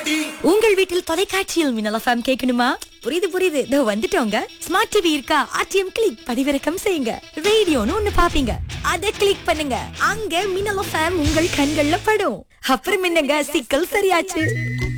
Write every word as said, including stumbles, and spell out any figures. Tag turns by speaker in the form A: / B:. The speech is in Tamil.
A: உங்கள் வீட்டில் தொலைக்காட்சியில் மின்னல் எஃப்எம் கேட்கணுமா? புரியுது புரியுது, இதோ வந்துட்டோங்க. ஸ்மார்ட் டிவி இருக்கா? ஆர்டிஎம் கிளிக் பதிவிறக்கம் செய்யுங்க. ரேடியோன்னு ஒண்ணு பாப்பீங்க, அத கிளிக் பண்ணுங்க. அங்க மின்னல் எஃப்எம் உங்கள் கண்கள்ல படும். அப்புறம் என்னங்க, சிக்கல் சரியாச்சு.